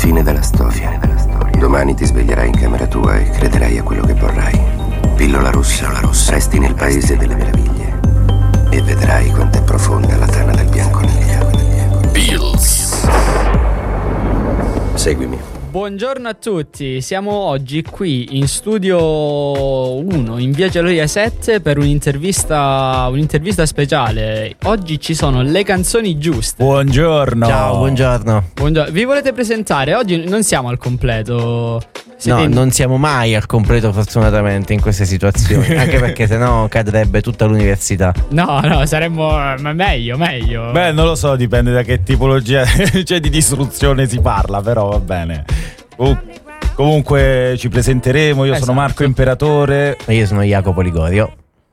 Fine della storia. Domani ti sveglierai in camera tua e crederai a quello che vorrai. Pillola rossa, resti nel paese delle meraviglie e vedrai quanto è profonda la tana del bianconiglio. Pills. Seguimi. Buongiorno a tutti, siamo oggi qui in studio 1 in via Geloria 7 per un'intervista speciale. Oggi ci sono le canzoni giuste. Buongiorno. Ciao, buongiorno. Vi volete presentare? Oggi non siamo al completo. Non siamo mai al completo, fortunatamente, in queste situazioni. Anche perché sennò cadrebbe tutta l'università. No, saremmo meglio. Beh, non lo so, dipende da che tipologia cioè di distruzione si parla, però va bene. Comunque ci presenteremo. Io sono Marco Imperatore. E io sono Jacopo Ligorio.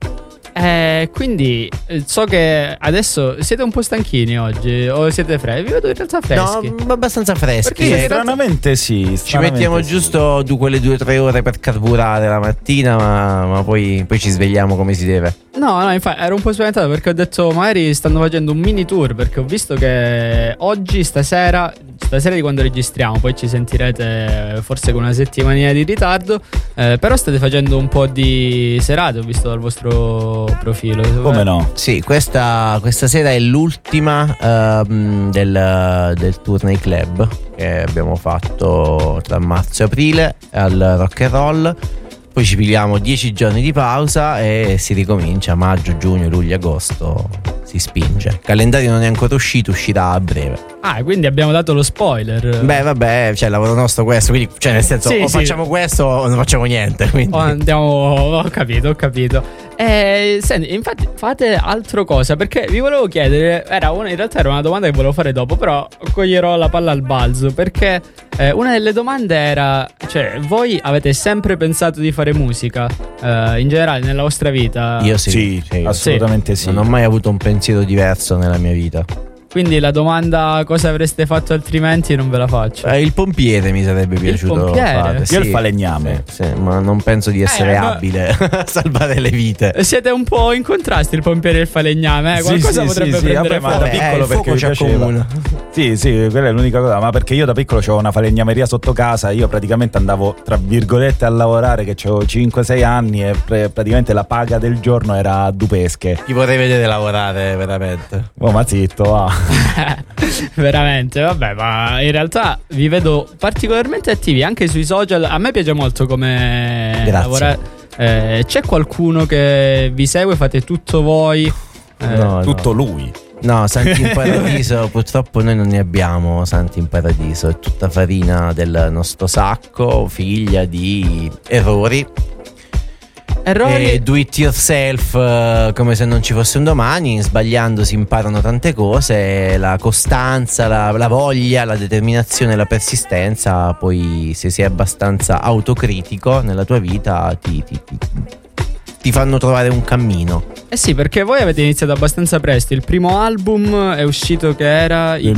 Quindi so che adesso siete un po' stanchini oggi o siete freschi? Vi vedo in realtà freschi. No, abbastanza freschi. Perché stranamente sì. Ci mettiamo giusto quelle 2-3 ore per carburare la mattina, ma poi ci svegliamo come si deve. No, infatti ero un po' spaventato perché ho detto magari stanno facendo un mini tour, perché ho visto che oggi, stasera di quando registriamo, poi ci sentirete forse con una settimanina di ritardo, però state facendo un po' di serate, ho visto dal vostro profilo. Come no? Sì, questa sera è l'ultima del Tourney Club che abbiamo fatto tra marzo e aprile al Rock and Roll. Poi ci pigliamo 10 giorni di pausa e si ricomincia maggio, giugno, luglio, agosto. Si spinge. Il calendario non è ancora uscito, uscirà a breve. Quindi abbiamo dato lo spoiler. Beh, vabbè, cioè lavoro nostro questo, quindi nel senso facciamo questo o non facciamo niente, quindi. Ho capito. Senti, infatti fate altro cosa, perché vi volevo chiedere, in realtà era una domanda che volevo fare dopo, però coglierò la palla al balzo, perché una delle domande era, cioè, voi avete sempre pensato di fare musica in generale nella vostra vita? Io sì, assolutamente sì. Non ho mai avuto un pensiero diverso nella mia vita. Quindi la domanda cosa avreste fatto altrimenti non ve la faccio. Il pompiere mi sarebbe piaciuto fare. Io il falegname. Sì, ma non penso di essere abile a salvare le vite. Siete un po' in contrasto, il pompiere e il falegname. Qualcosa potrebbe prendere ma da piccolo perché mi piaceva. Sì, quella è l'unica cosa. Ma perché io da piccolo c'avevo una falegnameria sotto casa. Io praticamente andavo tra virgolette a lavorare, che avevo 5-6 anni, e praticamente la paga del giorno era 2 pesche. Ti vorrei vedere lavorare veramente. Oh, ma zitto, va. Veramente, vabbè, ma in realtà vi vedo particolarmente attivi anche sui social. A me piace molto come lavorare. C'è qualcuno che vi segue? Fate tutto voi? Tutto lui. No, Santi in Paradiso purtroppo noi non ne abbiamo. Santi in Paradiso è tutta farina del nostro sacco, figlia di errori. Do it yourself, come se non ci fosse un domani. Sbagliando si imparano tante cose. La costanza, la voglia, la determinazione, la persistenza. Poi se sei abbastanza autocritico nella tua vita ti fanno trovare un cammino. Sì, perché voi avete iniziato abbastanza presto. Il primo album è uscito che era il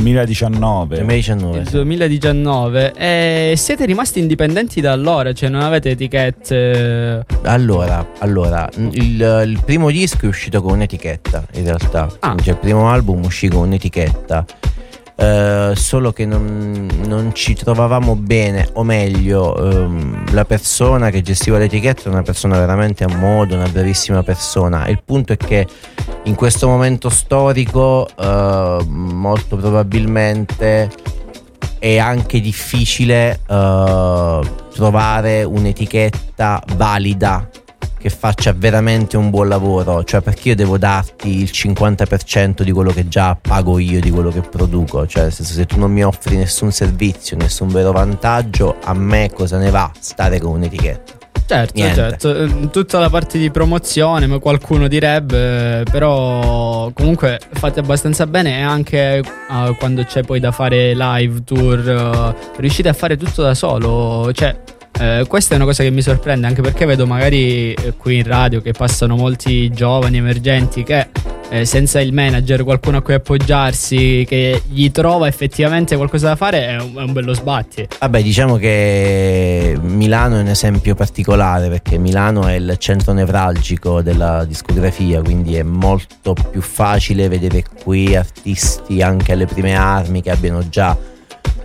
2019 e siete rimasti indipendenti da allora, cioè non avete etichette. Allora il primo disco è uscito con un'etichetta, in realtà. Cioè il primo album uscì con un'etichetta. Solo che non ci trovavamo bene, o meglio, la persona che gestiva l'etichetta è una persona veramente a modo, una bravissima persona. Il punto è che in questo momento storico molto probabilmente è anche difficile trovare un'etichetta valida che faccia veramente un buon lavoro, cioè perché io devo darti il 50% di quello che già pago io di quello che produco, cioè nel senso, se tu non mi offri nessun servizio, nessun vero vantaggio, a me cosa ne va stare con un'etichetta? Certo, tutta la parte di promozione, ma qualcuno direbbe, però comunque fate abbastanza bene, e anche quando c'è poi da fare live tour riuscite a fare tutto da solo, cioè questa è una cosa che mi sorprende, anche perché vedo magari qui in radio che passano molti giovani emergenti che senza il manager, qualcuno a cui appoggiarsi, che gli trova effettivamente qualcosa da fare, è un bello sbatti. Vabbè, diciamo che Milano è un esempio particolare, perché Milano è il centro nevralgico della discografia, quindi è molto più facile vedere qui artisti anche alle prime armi che abbiano già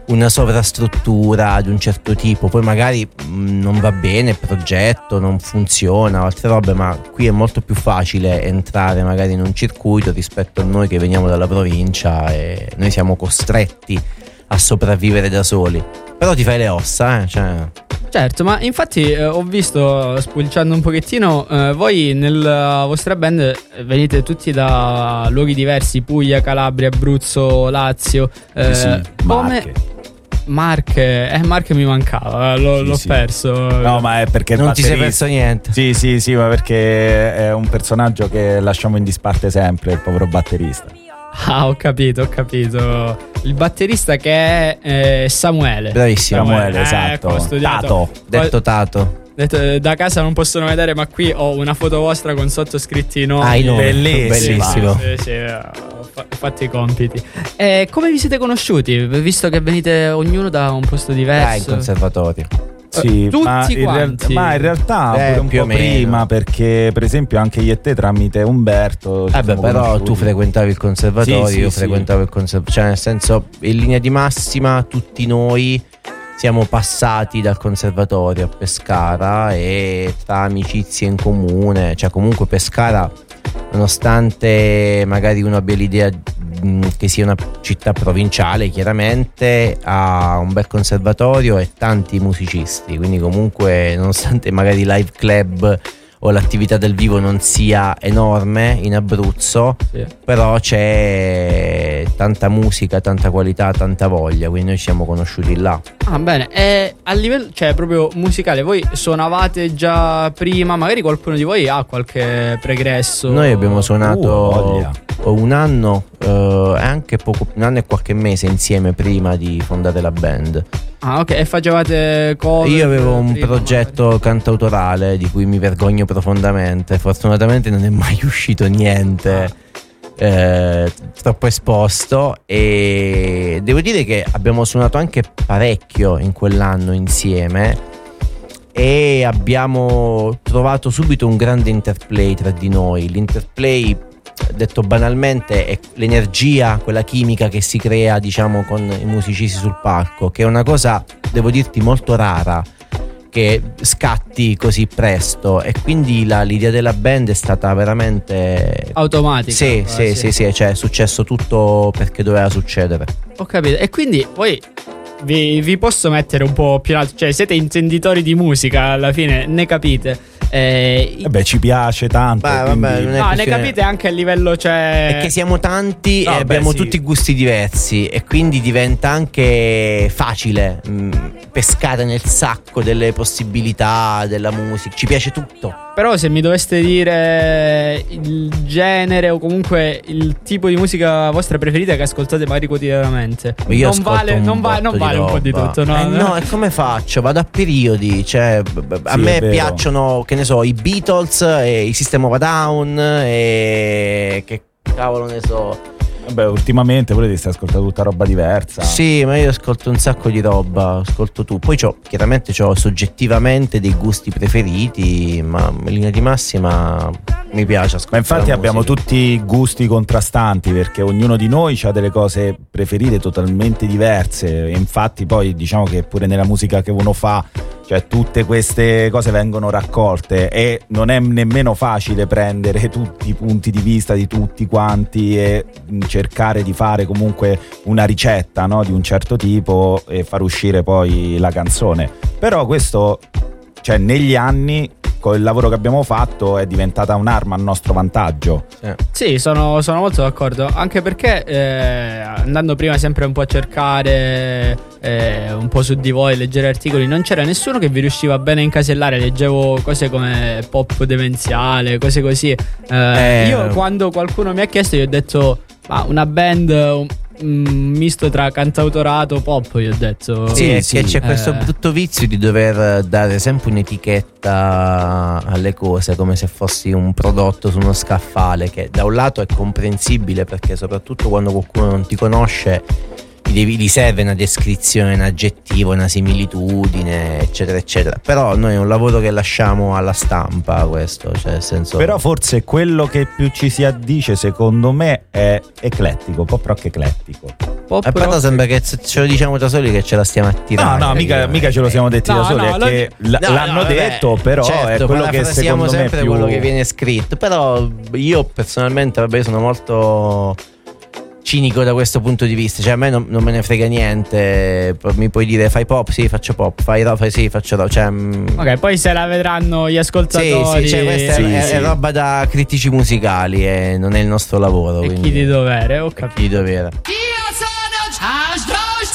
una sovrastruttura di un certo tipo, poi magari non va bene il progetto, non funziona, altre robe, ma qui è molto più facile entrare magari in un circuito rispetto a noi che veniamo dalla provincia e noi siamo costretti a sopravvivere da soli. Però ti fai le ossa, cioè. Certo, ma infatti ho visto, spulciando un pochettino, voi nella vostra band venite tutti da luoghi diversi, Puglia, Calabria, Abruzzo, Lazio. Sì, come Marche mi mancava, l'ho perso. No, ma è perché non ti sei perso niente. Sì, ma perché è un personaggio che lasciamo in disparte sempre, il povero batterista. Ah, ho capito. Il batterista che è Samuele. Bravissimo. Samuele, esatto. Tato, detto Tato. Da casa non possono vedere, ma qui ho una foto vostra con sottoscritti i nomi. Bellissimo. Sì, ho fatto i compiti. Come vi siete conosciuti? Visto che venite ognuno da un posto diverso. In conservatorio. Sì, tutti quanti. ma in realtà pure un po' prima, perché per esempio anche io e te tramite Umberto però tu frequentavi il conservatorio, io frequentavo il conservatorio, cioè nel senso, in linea di massima tutti noi siamo passati dal conservatorio a Pescara e tra amicizie in comune, cioè comunque Pescara, nonostante magari uno abbia l'idea che sia una città provinciale, chiaramente ha un bel conservatorio e tanti musicisti, quindi comunque nonostante magari live club o l'attività dal vivo non sia enorme in Abruzzo, sì, però c'è tanta musica, tanta qualità, tanta voglia, quindi noi ci siamo conosciuti là. Ah, bene. E a livello, cioè proprio musicale, voi suonavate già prima? Magari qualcuno di voi ha qualche pregresso? Noi abbiamo suonato un anno e anche poco, un anno e qualche mese insieme prima di fondare la band. Ah, ok. E facevate cover? Io avevo un progetto cantautorale di cui mi vergogno profondamente. Fortunatamente non è mai uscito niente troppo esposto, e devo dire che abbiamo suonato anche parecchio in quell'anno insieme e abbiamo trovato subito un grande interplay tra di noi. L'interplay, detto banalmente, è l'energia, quella chimica che si crea, diciamo, con i musicisti sul palco, che è una cosa, devo dirti, molto rara che scatti così presto, e quindi l'idea della band è stata veramente automatica. Sì, cioè è successo tutto perché doveva succedere. Ho capito. E quindi poi vi posso mettere un po' più in alto, cioè siete intenditori di musica, alla fine ne capite. Ci piace tanto. Ne capite anche a livello, cioè, è che siamo tanti e abbiamo tutti gusti diversi, e quindi diventa anche facile pescare nel sacco delle possibilità della musica. Ci piace tutto. Però se mi doveste dire il genere o comunque il tipo di musica vostra preferita che ascoltate magari quotidianamente, io non vale un po' di tutto, no? No, e come faccio? Vado a periodi, cioè a me piacciono, che ne so, i Beatles e i System of a Down e che cavolo ne so. Vabbè, ultimamente pure ti stai ascoltando tutta roba diversa. Sì, ma io ascolto un sacco di roba, ascolto tu. Poi chiaramente c'ho soggettivamente dei gusti preferiti, ma in linea di massima mi piace ascoltare. Ma infatti abbiamo tutti gusti contrastanti, perché ognuno di noi ha delle cose preferite totalmente diverse, e infatti poi diciamo che pure nella musica che uno fa, cioè tutte queste cose vengono raccolte, e non è nemmeno facile prendere tutti i punti di vista di tutti quanti e cercare di fare comunque una ricetta, no, di un certo tipo e far uscire poi la canzone. Però questo, cioè, negli anni, con il lavoro che abbiamo fatto, è diventata un'arma a nostro vantaggio. Sì, sono molto d'accordo, anche perché andando prima sempre un po' a cercare un po' su di voi, leggere articoli, non c'era nessuno che vi riusciva bene a incasellare. Leggevo cose come pop demenziale, cose così. Io quando qualcuno mi ha chiesto, io ho detto ma una band misto tra cantautorato pop, io ho detto sì. Che c'è questo brutto vizio di dover dare sempre un'etichetta alle cose, come se fossi un prodotto su uno scaffale, che da un lato è comprensibile, perché soprattutto quando qualcuno non ti conosce gli serve una descrizione, un aggettivo, una similitudine, eccetera eccetera. Però noi è un lavoro che lasciamo alla stampa, questo, cioè nel senso. Però forse quello che più ci si addice secondo me è eclettico, pop rock eclettico. Però sembra che ce lo diciamo da soli, che ce la stiamo a tirare. No, mica ce lo siamo detti da soli, è che l'hanno detto, però certo, è quello che secondo me sempre più... quello che viene scritto. Però io personalmente, vabbè, sono molto cinico da questo punto di vista, cioè a me non me ne frega niente. Mi puoi dire fai pop, sì faccio pop, fai rock, sì faccio rock, cioè, ok, poi se la vedranno gli ascoltatori. sì, cioè questa è roba da critici musicali e non è il nostro lavoro, e quindi chi di dovere, ho capito. chi di dovere.